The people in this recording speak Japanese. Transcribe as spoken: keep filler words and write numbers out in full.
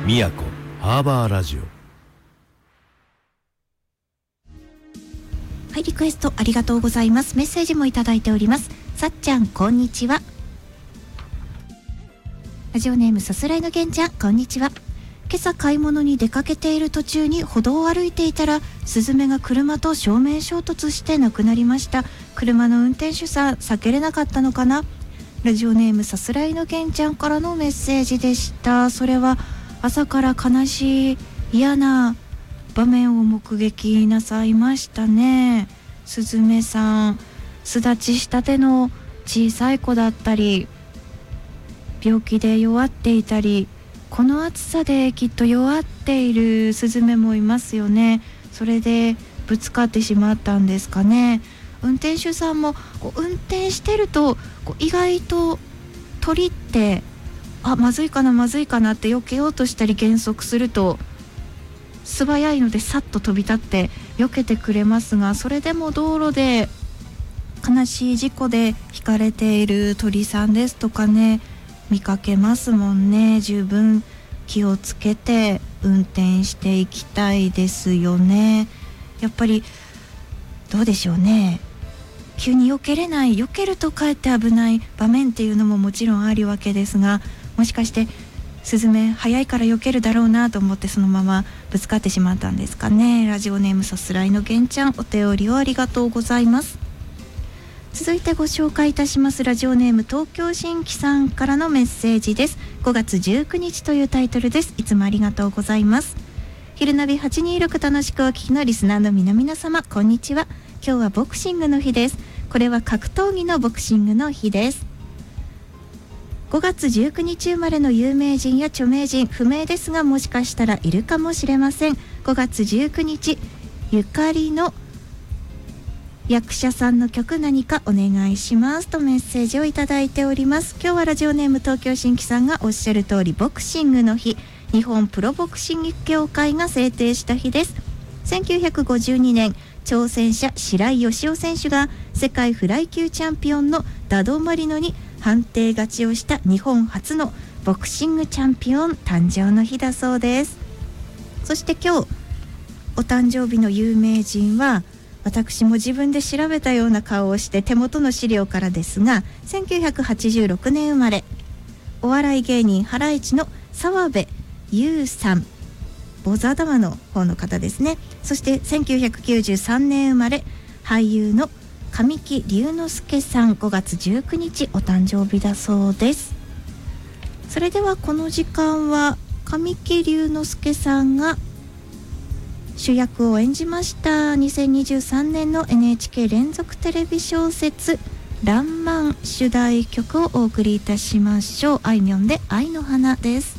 宮古ハーバーラジオ。 はい、リクエストありがとうございます。メッセージもいただいております。さっちゃんこんにちは。ラジオネームさすらいのげんちゃんこんにちは。今朝買い物に出かけている途中に歩道を歩いていたらスズメが車と正面衝突して亡くなりました。車の運転手さん避けれなかったのかな。ラジオネームさすらいのげんちゃんからのメッセージでした。それは朝から悲しい嫌な場面を目撃なさいましたね。スズメさん巣立ちしたての小さい子だったり病気で弱っていたりこの暑さできっと弱っているスズメもいますよね。それでぶつかってしまったんですかね。運転手さんもこう運転してるとこう意外と鳥ってあまずいかなまずいかなって避けようとしたり減速すると素早いのでさっと飛び立って避けてくれますが、それでも道路で悲しい事故でひかれている鳥さんですとかね見かけますもんね。十分気をつけて運転していきたいですよね。やっぱりどうでしょうね、急に避けれない避けるとかえって危ない場面っていうのももちろんあるわけですが、もしかしてスズメ早いから避けるだろうなと思ってそのままぶつかってしまったんですかね。ラジオネームさすらいのげんちゃんお便りをありがとうございます。続いてご紹介いたします。ラジオネーム東京新規さんからのメッセージです。ごがつじゅうくにちというタイトルです。いつもありがとうございます。昼ナビはちにーろく楽しくお聞きのリスナーの皆々様こんにちは。今日はボクシングの日です。これは格闘技のボクシングの日です。ごがつじゅうくにち生まれの有名人や著名人不明ですがもしかしたらいるかもしれません。ごがつじゅうくにちゆかりの役者さんの曲何かお願いしますとメッセージをいただいております。今日はラジオネーム東京新規さんがおっしゃる通りボクシングの日、日本プロボクシング協会が制定した日です。せんきゅうひゃくごじゅうにねん挑戦者白井義雄選手が世界フライ級チャンピオンのダドマリノに判定勝ちをした日本初のボクシングチャンピオン誕生の日だそうです。そして今日お誕生日の有名人は私も自分で調べたような顔をして手元の資料からですが、せんきゅうひゃくはちじゅうろくねん生まれお笑い芸人ハライチの澤部佑さん、坊主頭の方の方ですね。そしてせんきゅうひゃくきゅうじゅうさんねん生まれ俳優の神木隆之介さん、ごがつじゅうくにちお誕生日だそうです。それではこの時間は神木隆之介さんが主役を演じましたにせんにじゅうさんねんの エヌエイチケー 連続テレビ小説らんまん主題曲をお送りいたしましょう。あいみょんで愛の花です。